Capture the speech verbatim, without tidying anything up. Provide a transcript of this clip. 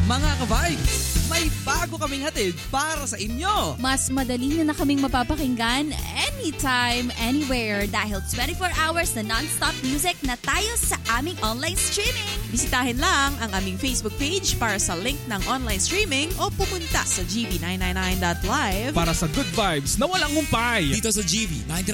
Mga ka-vibes, may bago kaming hatid para sa inyo. Mas madali nyo na kaming mapapakinggan anytime, anywhere dahil twenty-four hours na non-stop music na tayo sa aming online streaming. Bisitahin lang ang aming Facebook page para sa link ng online streaming o pumunta sa g v nine nine nine dot live para sa good vibes na walang humpay. Dito sa G V ninety-nine